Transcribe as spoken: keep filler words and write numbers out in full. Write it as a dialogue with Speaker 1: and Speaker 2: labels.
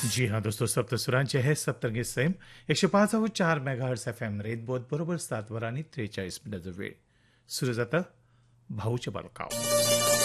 Speaker 1: जी हाँ दोस्तों, सप्तसुरांचे हे सप्तरंगी सैम एकशे पाच व चार मेगाहर्ट्स एफ एम रेनबोत बरोबर सात वर आणि त्रेचाळीस मिनिटाचा वेळ सुरू जातं भाऊच्या बालकाव.